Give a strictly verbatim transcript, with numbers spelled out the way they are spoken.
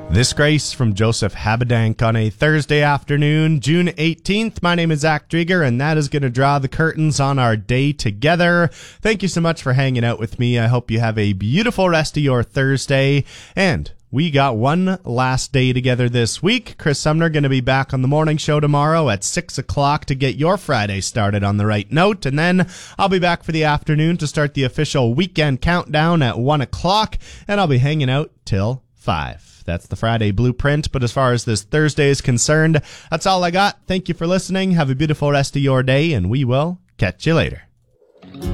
This grace from Joseph Habedank on a Thursday afternoon, June eighteenth. My name is Zach Drieger, and that is going to draw the curtains on our day together. Thank you so much for hanging out with me. I hope you have a beautiful rest of your Thursday. And we got one last day together this week. Chris Sumner going to be back on the morning show tomorrow at six o'clock to get your Friday started on the right note. And then I'll be back for the afternoon to start the official weekend countdown at one o'clock. And I'll be hanging out till five. That's the Friday blueprint. But as far as this Thursday is concerned, that's all I got. Thank you for listening. Have a beautiful rest of your day, and we will catch you later.